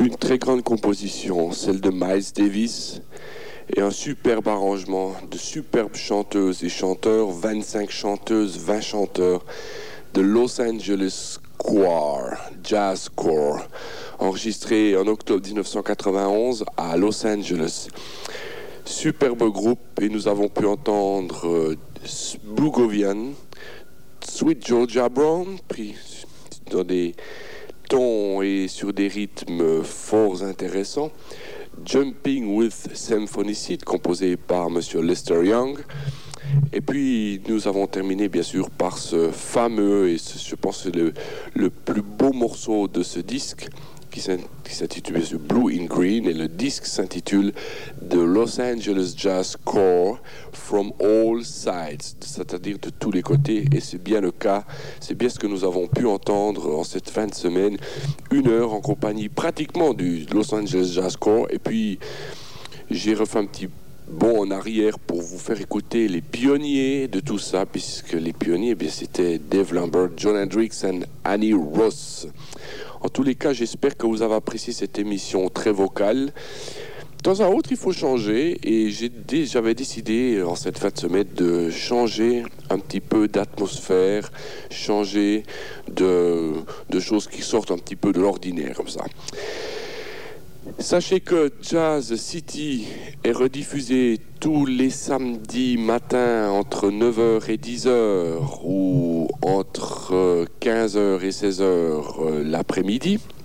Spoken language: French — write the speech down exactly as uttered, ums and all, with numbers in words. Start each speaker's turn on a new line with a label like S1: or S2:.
S1: Une très grande composition, celle de Miles Davis, et un superbe arrangement de superbes chanteuses et chanteurs, vingt-cinq chanteuses, vingt chanteurs, de Los Angeles Choir, Jazz Choir, enregistré en octobre dix-neuf cent quatre-vingt-onze à Los Angeles. Superbe groupe, et nous avons pu entendre euh, Boogovian, Sweet Georgia Brown, pris dans des tons et sur des rythmes forts intéressants, Jumping with Symphonicidde, composé par Monsieur Lester Young. Et puis nous avons terminé bien sûr par ce fameux, et ce, je pense le, le plus beau morceau de ce disque, qui s'intitule bien sûr Blue in Green, et le disque s'intitule The Los Angeles Jazz Choir from All Sides, c'est-à-dire de tous les côtés, et c'est bien le cas, c'est bien ce que nous avons pu entendre en cette fin de semaine, une heure en compagnie pratiquement du Los Angeles Jazz Choir, et puis j'ai refait un petit bond en arrière pour vous faire écouter les pionniers de tout ça, puisque les pionniers, eh bien, c'était Dave Lambert, John Hendricks et Annie Ross. En tous les cas, j'espère que vous avez apprécié cette émission très vocale. De temps à autre, il faut changer, et j'ai, j'avais décidé en cette fin de semaine de changer un petit peu d'atmosphère, changer de, de choses qui sortent un petit peu de l'ordinaire comme ça. Sachez que Jazz City est rediffusé tous les samedis matins entre neuf heures et dix heures ou entre quinze heures et seize heures l'après-midi.